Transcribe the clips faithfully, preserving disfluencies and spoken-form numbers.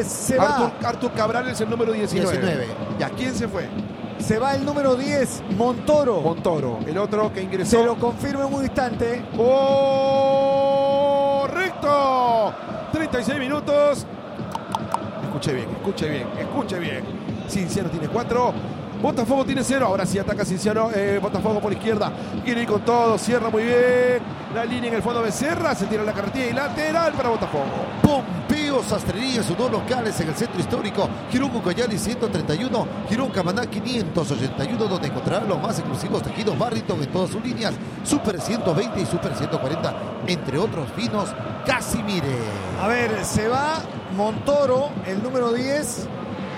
se Artur, va. Artur Cabral es el número diecinueve. diecinueve. Ya, ¿quién se fue? Se va el número diez, Montoro. Montoro. El otro que ingresó. Se lo confirmo en un instante. ¡Correcto! treinta y seis minutos. Escuche bien, escuche bien, escuche bien. Cienciano tiene cuatro. Botafogo tiene cero. Ahora sí ataca Cienciano. Eh, Botafogo por izquierda. Quiere ir con todo. Cierra muy bien. La línea en el fondo Becerra. Se tira la carretilla y lateral para Botafogo. Pompeo Sastrería, sus dos locales en el centro histórico. Girón Ucayali ciento treinta y uno. Girón Camaná quinientos ochenta y uno, donde encontrará los más exclusivos tejidos Barrington en todas sus líneas. Super ciento veinte y Super ciento cuarenta. Entre otros vinos Casimire. A ver, se va Montoro, el número diez.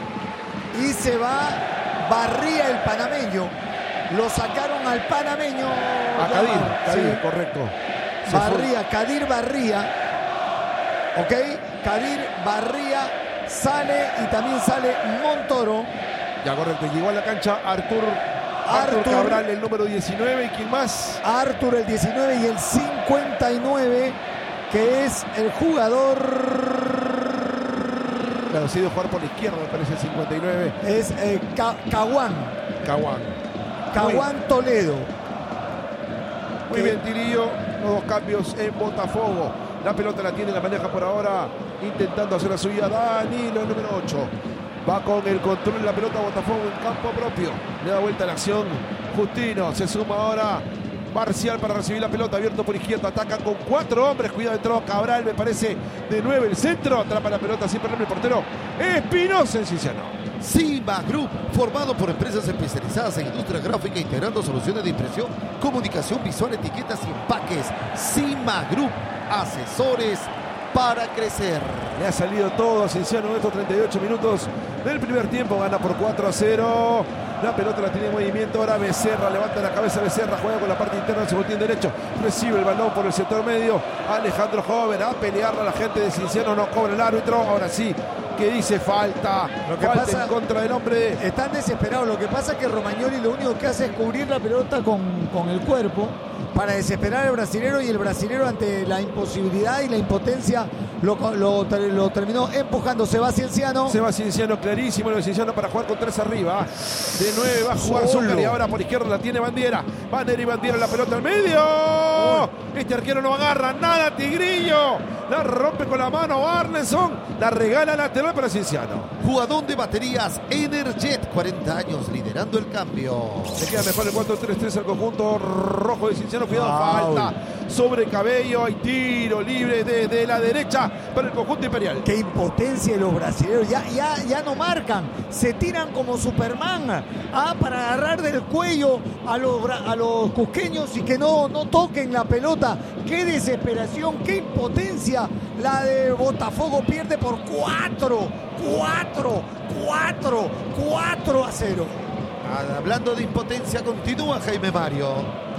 Y se va Barría, el panameño. Lo sacaron al panameño. A Kadir, Kadir, Sí. correcto. Se Barría, Kadir Barría. Ok, Kadir Barría sale y también sale Montoro. Ya, correcto. Llegó a la cancha Artur, Artur Artur. Cabral, el número diecinueve. ¿Y quién más? Artur, el diecinueve, y el cincuenta y nueve, que es el jugador. Claro, se ha ido a jugar por la izquierda, me parece el cincuenta y nueve. Es eh, Ca- Caguán. Caguán. Caguán Toledo. Muy Que- bien, Tirillo. Los dos cambios en Botafogo. La pelota la tiene, la maneja por ahora. Intentando hacer la subida. Danilo, el número ocho. Va con el control de la pelota Botafogo en campo propio. Le da vuelta a la acción. Justino se suma ahora. Marcial para recibir la pelota, abierto por izquierda. Ataca con cuatro hombres. Cuidado, entró Cabral, me parece. De nueve el centro. Atrapa la pelota sin perderle el portero. Espinosa en Cienciano. Cima Group, formado por empresas especializadas en industria gráfica, integrando soluciones de impresión, comunicación visual, etiquetas y empaques. Cima Group, asesores para crecer. Le ha salido todo a Cienciano en estos treinta y ocho minutos del primer tiempo. Gana por cuatro a cero. La pelota la tiene en movimiento. Ahora Becerra, levanta la cabeza Becerra, juega con la parte interna, se voltea en derecho. Recibe el balón por el sector medio. Alejandro Joven a pelearla. La gente de Cienciano, no cobra el árbitro. Ahora sí, que dice falta. Lo que falta pasa- en contra del hombre. Están desesperados. Lo que pasa es que Romagnoli lo único que hace es cubrir la pelota con, con el cuerpo para desesperar al brasilero, y el brasilero, ante la imposibilidad y la impotencia, lo, lo, lo terminó empujando. Se va Cienciano. Se va Cienciano, clarísimo lo de Cienciano para jugar con tres arriba. De nueve va a jugar Solo. Zúcar, y ahora por izquierda la tiene Bandiera. Bandiera y Bandiera, la pelota al medio. Este arquero no agarra nada, Tigrillo. La rompe con la mano Arneson. La regala lateral para Cienciano. Jugador de baterías Energet, cuarenta años liderando el cambio. Le queda mejor el cuatro tres tres al conjunto rojo de Cienciano. Cuidado, Foul. falta sobre Cabello. Hay tiro libre desde la derecha para el conjunto imperial. Qué impotencia de los brasileños. Ya, ya, ya no marcan. Se tiran como Superman, ah, para agarrar del cuello a los, bra- a los cusqueños y que no, no toquen la pelota. Qué desesperación, qué impotencia. La de Botafogo pierde por cuatro, cuatro, cuatro, cuatro a cero. Ah, Hablando de impotencia, continúa Jaime Mario.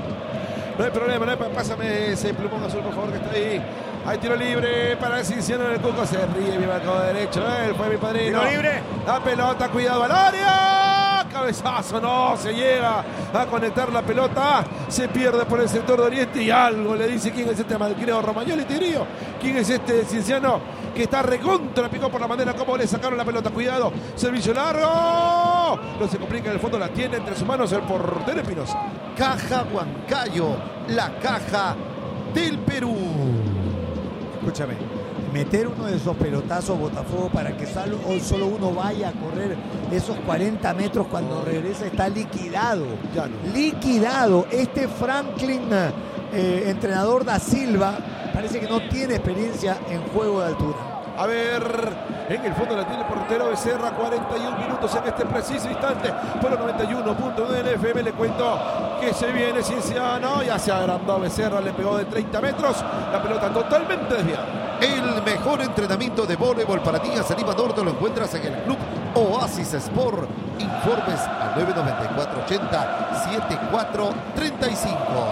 No hay problema, no hay problema. Pásame ese plumón azul, por favor, que está ahí. Hay tiro libre para el Cienciano en el Cuco. Se ríe mi marcador derecho. Él fue mi padrino. Tiro libre. La pelota, cuidado al área. Cabezazo, no se llega a conectar la pelota. Se pierde por el sector de Oriente y algo le dice quién es este malcriado Romagnoli, Tigrillo. ¿Quién es este Cienciano que está recontra? Picó por la manera. ¿Cómo le sacaron la pelota? Cuidado. Servicio largo. No se complica, en el fondo la tiene entre sus manos el portero Espinosa. Caja Huancayo, la caja del Perú. Escúchame, meter uno de esos pelotazos Botafogo para que solo, hoy solo uno vaya a correr esos cuarenta metros cuando regresa, está liquidado. Ya no. Liquidado. Este Franklin, eh, entrenador da Silva, parece que no tiene experiencia en juego de altura. A ver, en el fondo la tiene el portero Becerra, cuarenta y un minutos en este preciso instante. Por los noventa y uno punto nueve F M le cuento que se viene Cienciano. Ya se agrandó Becerra, le pegó de treinta metros. La pelota totalmente desviada. El mejor entrenamiento de voleibol para niñas en Lima Norte lo encuentras en el Club Oasis Sport. Informes al nueve noventa y cuatro ochenta setenta y cuatro treinta y cinco.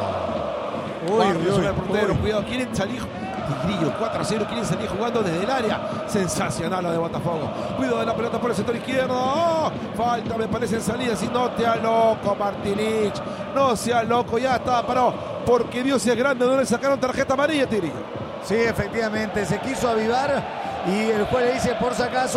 Barrios sobre el portero, cuidado, quieren salir. Tigrillo, cuatro a cero, quieren salir jugando desde el área. Sensacional lo de Botafogo. Cuidado de la pelota por el sector izquierdo. ¡Oh! Falta, me parece, en salida. Si no te loco, Martinich. No sea loco, ya está, paró. Porque Dios es grande, no le sacaron tarjeta amarilla, Tigrillo. Sí, efectivamente, se quiso avivar y el juez le dice por si acaso